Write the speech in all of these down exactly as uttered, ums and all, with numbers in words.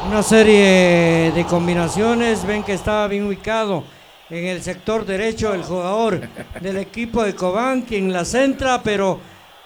Una serie de combinaciones, ven que estaba bien ubicado en el sector derecho el jugador del equipo de Cobán, quien la centra, pero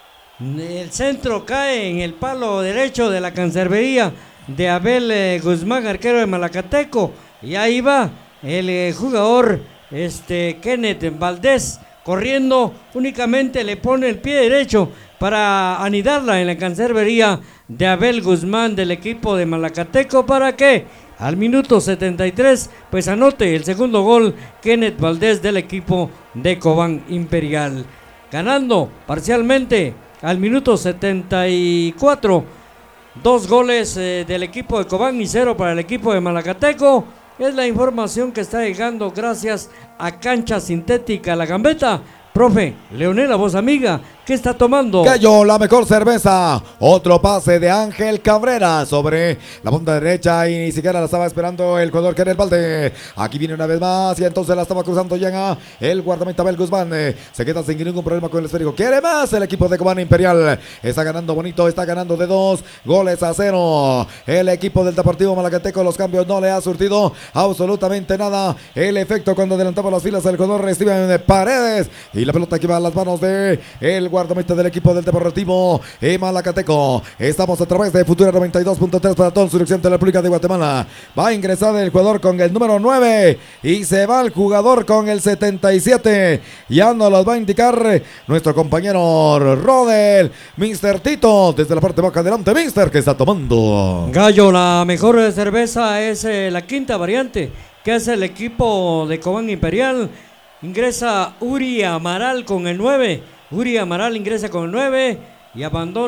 el centro cae en el palo derecho de la cancerbería de Abel eh, Guzmán, arquero de Malacateco, y ahí va el eh, jugador este, Kenneth Valdés corriendo, únicamente le pone el pie derecho para anidarla en la cancerbería de Abel Guzmán del equipo de Malacateco, para que al minuto setenta y tres pues anote el segundo gol Kenneth Valdés del equipo de Cobán Imperial, ganando parcialmente al minuto setenta y cuatro, dos goles eh, del equipo de Cobán y cero para el equipo de Malacateco. Es la información que está llegando gracias a Cancha Sintética La Gambeta. Profe, Leonel, la voz amiga, ¿qué está tomando? Gallo, la mejor cerveza. Otro pase de Ángel Cabrera sobre la punta derecha y ni siquiera la estaba esperando el jugador Kenneth Valdés. Aquí viene una vez más y entonces la estaba cruzando ya el guardameta Abel Guzmán. Se queda sin ningún problema con el esférico. Quiere más el equipo de Cobán Imperial. Está ganando bonito, está ganando de dos goles a cero. El equipo del Deportivo Malacateco, los cambios no le ha surtido absolutamente nada. El efecto cuando adelantaba las filas el jugador Steven Paredes. Y la pelota que va a las manos de el guardameta del equipo del Deportivo Malacateco. Estamos a través de Futura noventa y dos punto tres para toda su dirección de la República de Guatemala. Va a ingresar el jugador con el número nueve y se va el jugador con el setenta y siete. Ya nos los va a indicar nuestro compañero Rodel, mister Tito, desde la parte baja adelante. mister, ¿qué está tomando? Gallo, la mejor cerveza es eh, la quinta variante, que es el equipo de Cobán Imperial. Ingresa Uri Amaral con el nueve. Uri Amaral ingresa con el nueve y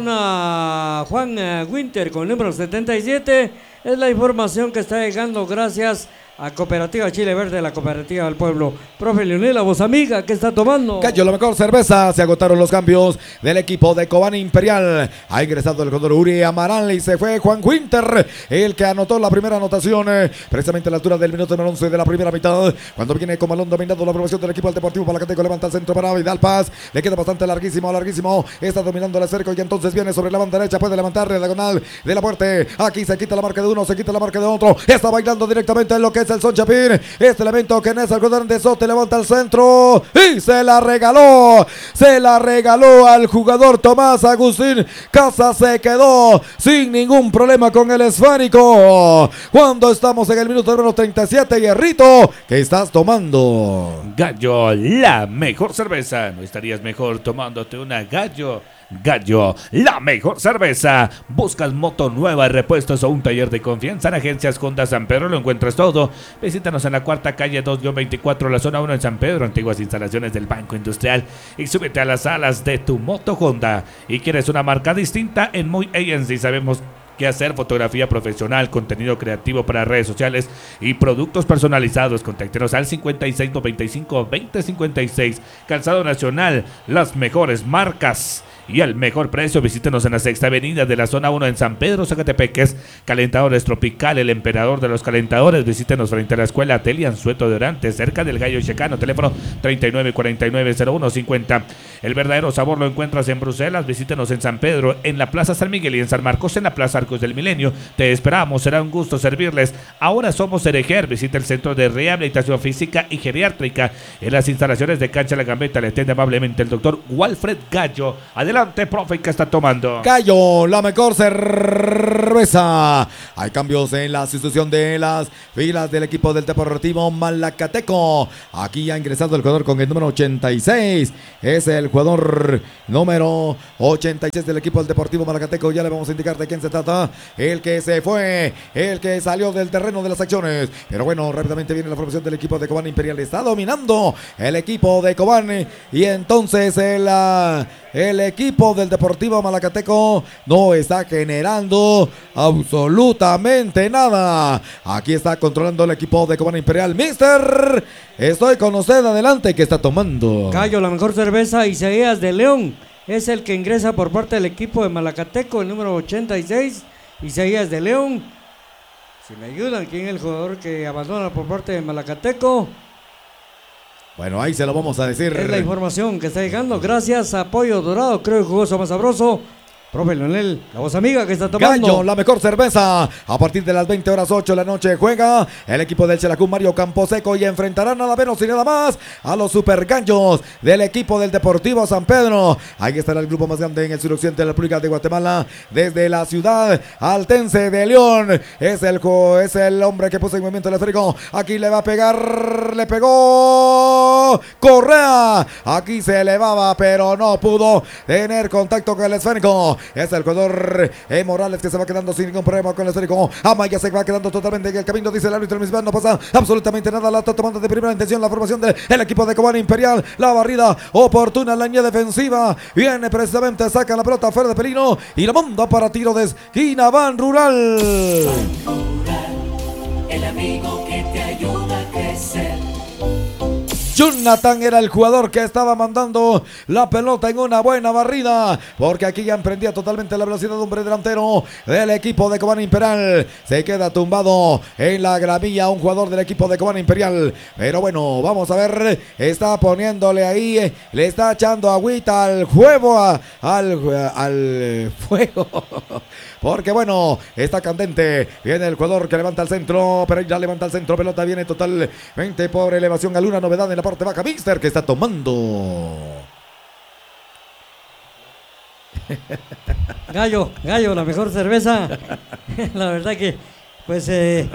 abandona Juan Winter con el número setenta y siete. Es la información que está llegando gracias a Cooperativa Chile Verde, la cooperativa del pueblo. Profe Leonel, la voz amiga, ¿qué está tomando? Gallo, la mejor cerveza. Se agotaron los cambios del equipo de Cobán Imperial. Ha ingresado el jugador Uri Amaral y se fue Juan Winter, el que anotó la primera anotación eh, precisamente a la altura del minuto número once de la primera mitad, cuando viene con balón dominando la aprobación del equipo del Deportivo Malacateco. Levanta el centro para Vidal Paz, le queda bastante larguísimo, larguísimo, está dominando el cerco y entonces viene sobre la banda derecha, puede levantar la diagonal de la muerte. Aquí se quita la marca de uno, se quita la marca de otro, está bailando directamente en lo que es el Son Chapín. Este elemento que en ese algodón de Sote levanta el centro y se la regaló, se la regaló al jugador Tomás Agustín Casa. Se quedó sin ningún problema con el esférico. Cuando estamos en el minuto número treinta y siete, Hierrito, ¿qué estás tomando? Gallo, la mejor cerveza. ¿No estarías mejor tomándote una Gallo? Gallo, la mejor cerveza. ¿Buscas moto nueva, repuestos o un taller de confianza? En Agencias Honda San Pedro lo encuentras todo. Visítanos en la cuarta calle dos veinticuatro, la zona uno en San Pedro, antiguas instalaciones del Banco Industrial, y súbete a las alas de tu moto Honda. ¿Y quieres una marca distinta? En Muy Agency sabemos qué hacer: fotografía profesional, contenido creativo para redes sociales y productos personalizados. Contáctenos al cincuenta y seis noventa y cinco veinte cincuenta y seis. Calzado Nacional, las mejores marcas y al mejor precio. Visítenos en la sexta avenida de la zona uno en San Pedro, Zacatepeques. Calentadores Tropical, el emperador de los calentadores. Visítenos frente a la escuela Telian Sueto de Orantes, cerca del Gallo Checano. Teléfono treinta y nueve cuarenta y nueve cero uno cincuenta. El verdadero sabor lo encuentras en Bruselas. Visítenos en San Pedro, en la Plaza San Miguel, y en San Marcos, en la Plaza Arcos del Milenio. Te esperamos, será un gusto servirles. Ahora somos Ereger. Visita el Centro de Rehabilitación Física y Geriátrica. En las instalaciones de Cancha La Gambeta le atiende amablemente el doctor Walfred Gallo. Adelante, profe, ¿qué está tomando? Gallo, la mejor cerveza. Hay cambios en la sustitución de las filas del equipo del Deportivo Malacateco. Aquí ha ingresado el jugador con el número ochenta y seis. Es el jugador número ochenta y seis del equipo del Deportivo Malacateco. Ya le vamos a indicar de quién se trata. El que se fue, el que salió del terreno de las acciones. Pero bueno, rápidamente viene la formación del equipo de Cobán Imperial. Está dominando el equipo de Cobán. Y entonces el, el equipo del Deportivo Malacateco no está generando absolutamente nada. Aquí está controlando el equipo de Cobán Imperial. Mister, estoy con usted, adelante, ¿qué está tomando? Gallo, la mejor cerveza, Isaías de León. Es el que ingresa por parte del equipo de Malacateco, el número ochenta y seis, Isaías de León. Si me ayudan, ¿quién es el jugador que abandona por parte de Malacateco? Bueno, ahí se lo vamos a decir. Es la información que está llegando gracias a Pollo Dorado, creo que jugoso más sabroso. Profe Leonel, la voz amiga que está tomando. Gallo, la mejor cerveza. A partir de las veinte horas ocho de la noche juega el equipo del Chelacún Mario Camposeco y enfrentará nada menos y nada más a los Super Gallos del equipo del Deportivo San Pedro. Ahí estará el grupo más grande en el suroccidente de la República de Guatemala, desde la ciudad altense de León. Es el, es el hombre que puso en movimiento el esférico. Aquí le va a pegar, le pegó Correa. Aquí se elevaba, pero no pudo tener contacto con el esférico. Es el jugador eh, Morales que se va quedando sin ningún problema con el esférico. Amaya se va quedando totalmente en el camino, dice el árbitro municipal. No pasa absolutamente nada. La está tomando de primera intención la formación del equipo de Cobán Imperial. La barrida oportuna en la línea defensiva. Viene precisamente, saca la pelota fuera de peligro y la manda para tiro de esquina. Ban Rural. El amigo que te ayuda a crecer. Jonathan era el jugador que estaba mandando la pelota en una buena barrida, porque aquí ya emprendía totalmente la velocidad de hombre delantero del equipo de Cobán Imperial. Se queda tumbado en la gramilla un jugador del equipo de Cobán Imperial, pero bueno, vamos a ver, está poniéndole ahí, le está echando agüita al juego, a, al, al fuego. Porque bueno, está candente. Viene el jugador que levanta el centro. Pero ya levanta el centro. Pelota viene totalmente por elevación. Alguna novedad en la parte baja. Mister que está tomando. Gallo, Gallo, la mejor cerveza. La verdad que pues eh,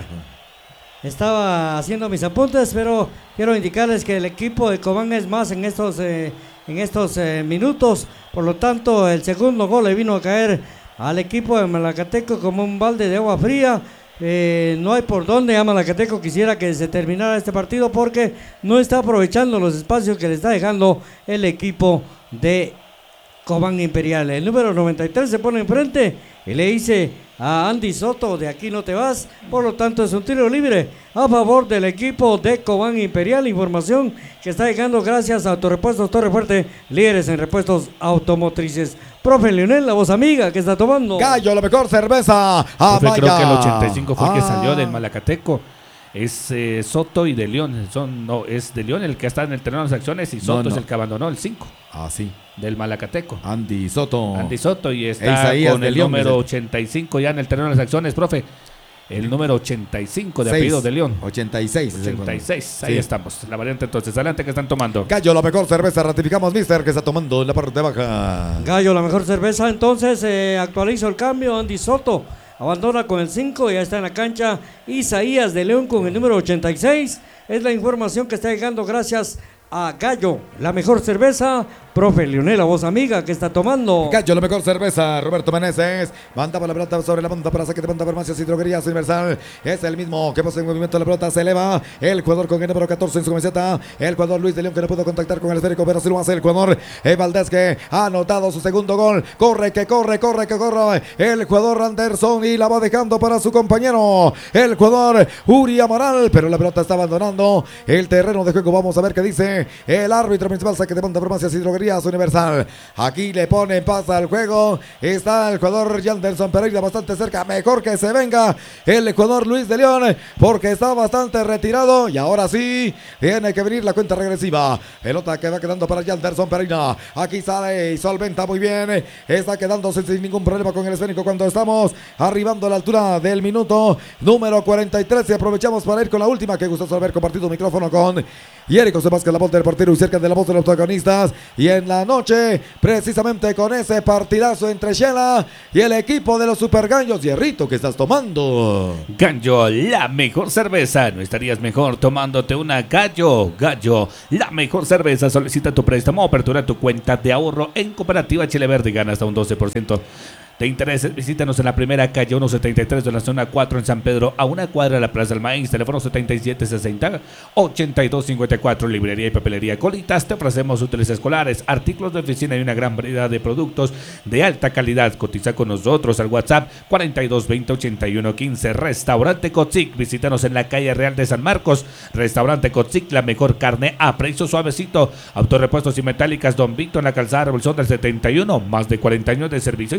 estaba haciendo mis apuntes, pero quiero indicarles que el equipo de Cobán es más en estos, eh, en estos eh, minutos. Por lo tanto, el segundo gol le vino a caer al equipo de Malacateco como un balde de agua fría. Eh, no hay por dónde a Malacateco quisiera que se terminara este partido, porque no está aprovechando los espacios que le está dejando el equipo de Cobán Imperial. El número noventa y tres se pone enfrente y le dice a Andy Soto: de aquí no te vas. Por lo tanto, es un tiro libre a favor del equipo de Cobán Imperial. Información que está llegando gracias a Autorepuestos Torre Fuerte, líderes en repuestos automotrices. Profe Leonel, la voz amiga que está tomando. Gallo, la mejor cerveza. Profe, creo que el ochenta y cinco fue el que ah. salió del Malacateco. Es eh, Soto y De León. Son, no, es De León el que está en el terreno de las acciones y Soto no, no. es el que abandonó el cinco. Ah, sí. Del Malacateco. Andy Soto. Andy Soto y está Isaías con de el León, número dice. ochenta y cinco ya en el terreno de las acciones, profe. El número ochenta y cinco de Seis. apellido de León. ochenta y seis. ochenta y seis, ahí Sí. estamos. La variante entonces, adelante que están tomando. Gallo, la mejor cerveza. Ratificamos, Mister, que está tomando en la parte baja. Gallo, la mejor cerveza. Entonces eh, actualizo el cambio. Andy Soto abandona con el cinco, ya está en la cancha Isaías de León con el número ochenta y seis. Es la información que está llegando gracias a Gallo, la mejor cerveza. Profe Leonel, la voz amiga que está tomando. Gallo, la mejor cerveza. Roberto Meneses mandaba la pelota sobre la punta para saque de punta. Farmacias y droguerías Universal. Es el mismo que puso en movimiento la pelota. Se eleva el jugador con el número catorce en su camiseta. El jugador Luis de León, que no pudo contactar con el esférico, pero sí lo hace el jugador eh, Valdés, que ha anotado su segundo gol. Corre, que corre, corre, que corre. El jugador Anderson y la va dejando para su compañero, el jugador Uri Amaral, pero la pelota está abandonando el terreno de juego. Vamos a ver qué dice el árbitro principal. Saque de punta, Farmacias y droguerías Universal. Aquí le pone pasa al juego. Está el jugador Yanderson Pereira bastante cerca. Mejor que se venga el jugador Luis de León, porque está bastante retirado. Y ahora sí tiene que venir la cuenta regresiva. Pelota que va quedando para Yanderson Pereira. Aquí sale y solventa muy bien. Está quedándose sin ningún problema con el esférico cuando estamos arribando a la altura del minuto número cuarenta y tres. Y aprovechamos para ir con la última. Que gustoso haber compartido micrófono con Yerico Sebasca, la voz del portero y cerca de la voz de los protagonistas. Y en la noche, precisamente con ese partidazo entre Shela y el equipo de los Super Gallos. Hierrito, ¿qué estás tomando? Gallo, la mejor cerveza. ¿No estarías mejor tomándote una Gallo? Gallo, la mejor cerveza. Solicita tu préstamo o apertura tu cuenta de ahorro en Cooperativa Chile Verde y gana hasta un doce por ciento. ¿Te interesa? Visítanos en la primera calle ciento setenta y tres de la zona cuatro en San Pedro, a una cuadra de la Plaza del Maíz. Teléfono setenta y siete sesenta, ochenta y dos cincuenta y cuatro. Librería y papelería Colitas. Te ofrecemos útiles escolares, artículos de oficina y una gran variedad de productos de alta calidad. Cotiza con nosotros al WhatsApp cuarenta y dos veinte ochenta y uno quince. Restaurante Cotzic. Visítanos en la calle Real de San Marcos. Restaurante Cotzic, la mejor carne a precio suavecito. Autorepuestos y metálicas Don Vito en la calzada Revolución del setenta y uno. Más de cuarenta años de servicio y su mejor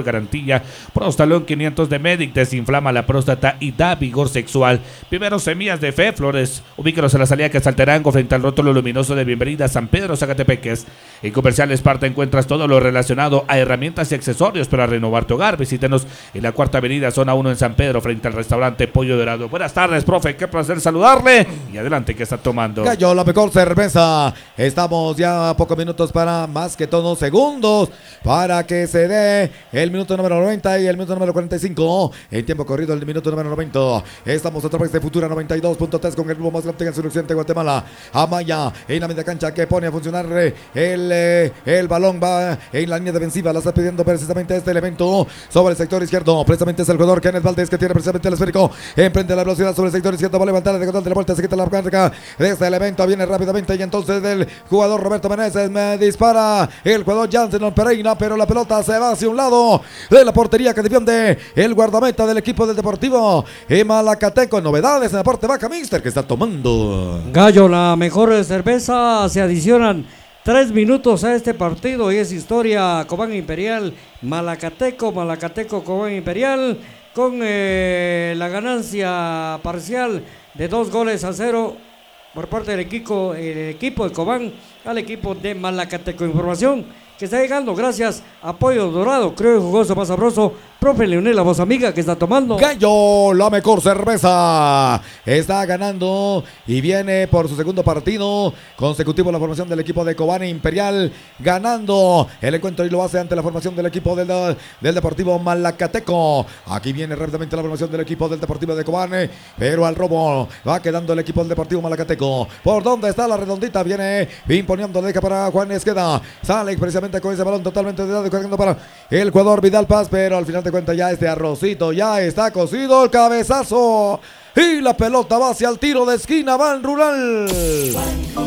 mejor garantía. Prostalón quinientos de Medic, desinflama la próstata y da vigor sexual. Primero semillas de fe, flores. Ubícanos en la salida Quetzaltenango frente al rótulo luminoso de bienvenida a San Pedro, Zacatepeques. En Comercial Esparta encuentras todo lo relacionado a herramientas y accesorios para renovar tu hogar. Visítenos en la Cuarta Avenida, zona uno en San Pedro, frente al restaurante Pollo Dorado. Buenas tardes, profe, qué placer saludarle. Y adelante, ¿qué está tomando? Gallo, la mejor cerveza. Estamos ya a pocos minutos para, más que todos segundos, para que se dé el minuto número noventa y el minuto número cuarenta y cinco. En tiempo corrido, el minuto número noventa. Estamos a través de Futura noventa y dos punto tres con el grupo más grande en el suroccidente de Guatemala. Amaya en la media cancha que pone a funcionar el, eh, el balón. Va en la línea defensiva. La está pidiendo precisamente este elemento sobre el sector izquierdo. Precisamente es el jugador Kenneth Valdés que tiene precisamente el esférico. Emprende la velocidad sobre el sector izquierdo. Va a levantar de control de la vuelta. Se quita la carga de este elemento. Viene rápidamente y entonces el jugador Roberto Meneses me dispara. El jugador Jansen Pereira, pero la pelota se va hacia un lado de la portería que defiende el guardameta del equipo del Deportivo y Malacateco. Novedades en la parte baja, Mister, que está tomando. Gallo, la mejor cerveza. Se adicionan tres minutos a este partido y es historia. Cobán Imperial, Malacateco, Malacateco, Cobán Imperial, con eh, la ganancia parcial de dos goles a cero por parte del equipo, el equipo de Cobán al equipo de Malacateco. Información que está llegando gracias a Pollo Dorado, creo jugoso, más sabroso. Profe Leonel, la voz amiga que está tomando. Gallo, la mejor cerveza. Está ganando y viene por su segundo partido consecutivo la formación del equipo de Cobán Imperial, ganando el encuentro y lo hace ante la formación del equipo del, del Deportivo Malacateco. Aquí viene rápidamente la formación del equipo del Deportivo de Cobán, pero al robo va quedando el equipo del Deportivo Malacateco. ¿Por dónde está la redondita? Viene imponiendo, deja para Juan Esqueda. Sale precisamente con ese balón totalmente de lado, cargando para el jugador Vidal Paz, pero al final de cuenta ya este arrocito ya está cocido. El cabezazo y la pelota va hacia el tiro de esquina. Van Rural. Ban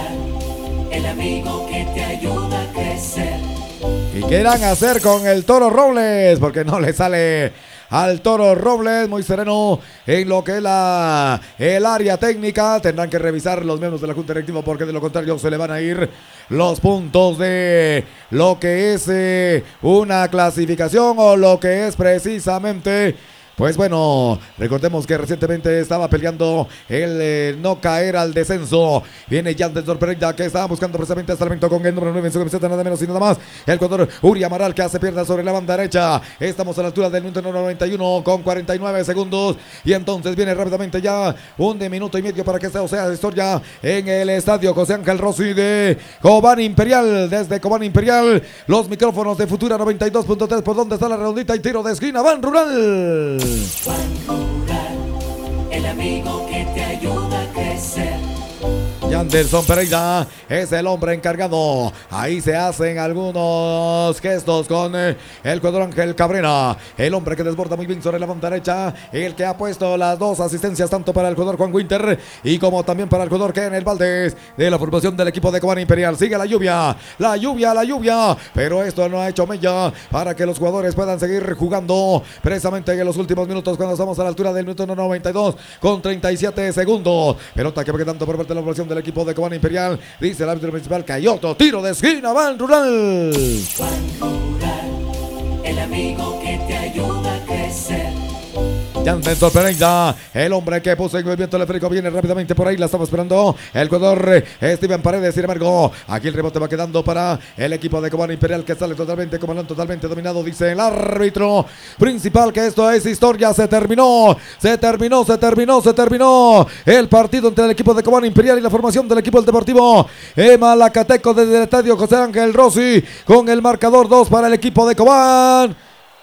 Rural, el amigo que te ayuda a crecer. Y quieran hacer con el Toro Robles, porque no le sale al Toro Robles, muy sereno en lo que es la, el área técnica. Tendrán que revisar los miembros de la Junta Directiva, porque de lo contrario se le van a ir los puntos de lo que es eh, una clasificación o lo que es precisamente. Pues bueno, recordemos que recientemente estaba peleando el eh, no caer al descenso. Viene Jansen Pereira, que estaba buscando precisamente hasta el momento con el número nueve en su camiseta, nada menos y nada más. El jugador Uri Amaral, que hace pierna sobre la banda derecha. Estamos a la altura del minuto noventa y uno con cuarenta y nueve segundos. Y entonces viene rápidamente ya un de minuto y medio para que sea, sea historia en el estadio José Ángel Rossi de Cobán Imperial. Desde Cobán Imperial, los micrófonos de Futura noventa y dos punto tres. ¿Por dónde está la redondita y tiro de esquina? Van Rural. Ban Rural, el amigo que te ayuda a crecer. Janderson Pereira es el hombre encargado. Ahí se hacen algunos gestos con eh, el jugador Ángel Cabrera, el hombre que desborda muy bien sobre la banda derecha, el que ha puesto las dos asistencias tanto para el jugador Juan Winter y como también para el jugador Kenneth Valdés de la formación del equipo de Cobán Imperial. Sigue la lluvia, la lluvia, la lluvia, pero esto no ha hecho mella para que los jugadores puedan seguir jugando precisamente en los últimos minutos, cuando estamos a la altura del minuto noventa y dos con treinta y siete segundos. Pelota que va quedando por parte de la formación del equipo de Cobán Imperial. Dice el árbitro principal que hay otro tiro de esquina. Van Rural. Ban Rural, el amigo que te ayuda a crecer. Jansen Pereira, el hombre que puso en movimiento el esférico, viene rápidamente por ahí, la estamos esperando el jugador Steven Paredes. Sin embargo, aquí el rebote va quedando para el equipo de Cobán Imperial, que sale totalmente como balón totalmente dominado. Dice el árbitro principal que esto es historia. Se terminó, se terminó, se terminó, se terminó el partido entre el equipo de Cobán Imperial y la formación del equipo del Deportivo Malacateco desde el estadio José Ángel Rossi, con el marcador dos para el equipo de Cobán,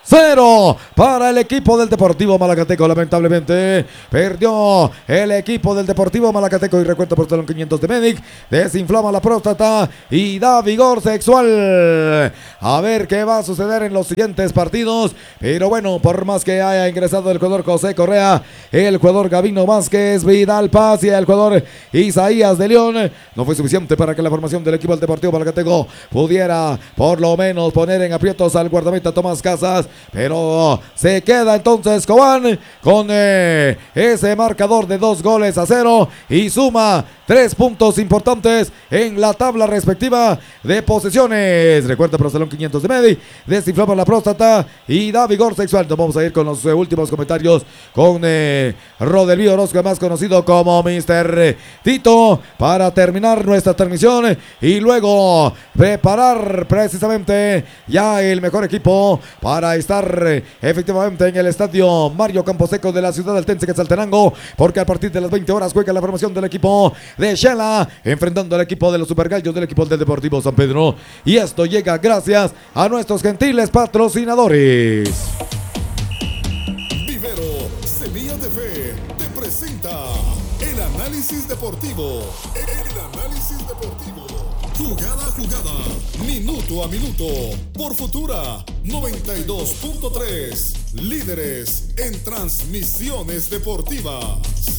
cero para el equipo del Deportivo Malacateco. Lamentablemente perdió el equipo del Deportivo Malacateco. Y recuerda por talón quinientos de Medic, desinflama la próstata y da vigor sexual. A ver qué va a suceder en los siguientes partidos. Pero bueno, por más que haya ingresado el jugador José Correa, el jugador Gabino Vázquez, Vidal Paz y el jugador Isaías de León, no fue suficiente para que la formación del equipo del Deportivo Malacateco pudiera por lo menos poner en aprietos al guardameta Tomás Casas. pero se queda entonces Cobán con eh, ese marcador de dos goles a cero y suma tres puntos importantes en la tabla respectiva de posesiones. Recuerda Prostalón quinientos de Medi, desinflama la próstata y da vigor sexual. Nos vamos a ir con los eh, últimos comentarios con eh, Rodelvío Orozco, más conocido como mister Tito, para terminar nuestra transmisión y luego preparar precisamente ya el mejor equipo para estar eh, efectivamente en el estadio Mario Camposeco de la ciudad altense Quetzaltenango, porque a partir de las veinte horas juega la formación del equipo de Shela enfrentando al equipo de los Supergallos del equipo del Deportivo San Pedro, y esto llega gracias a nuestros gentiles patrocinadores. Vivero Semillas de Fe te presenta el análisis deportivo. El análisis deportivo. Jugada a jugada, minuto a minuto, por Futura noventa y dos punto tres, líderes en transmisiones deportivas.